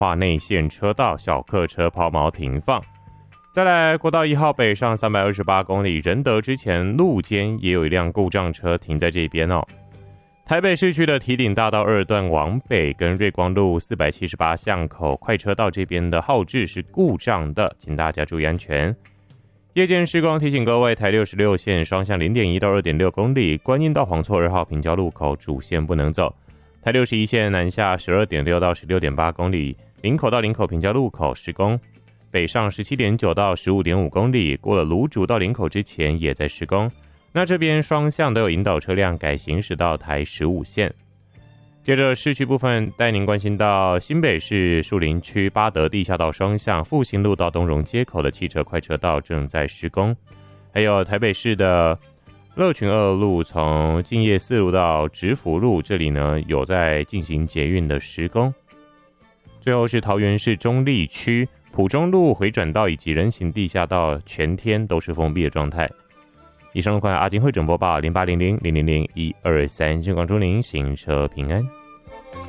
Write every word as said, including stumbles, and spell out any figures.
画内线车道小客车抛锚停放。再来，国道一号北上三百二十八公里，仁德之前路肩也有一辆故障车停在这边哦。台北市区的堤顶大道二段往北跟瑞光路四百七十八巷口快车道这边的号志是故障的，请大家注意安全。夜间施工，提醒各位，台六十六线双向 零点一到二点六公里，观音到黄厝二号平交路口主线不能走。台六十一线南下 十二点六到十六点八公里，林口到林口平交路口施工。北上 十七点九到十五点五公里，过了芦竹到林口之前也在施工。那这边双向都有引导车辆改行驶到台十五线。接着市区部分，带您关心到新北市树林区八德地下道双向复兴路到东荣街口的汽车快车道正在施工，还有台北市的乐群二路从敬业四路到直福路，这里呢有在进行捷运的施工。最后是桃园市中坜区埔中路回转道以及人行地下道全天都是封闭的状态。以上的款阿金会诊播报零八零零零零零一二三，希望祝您行车平安。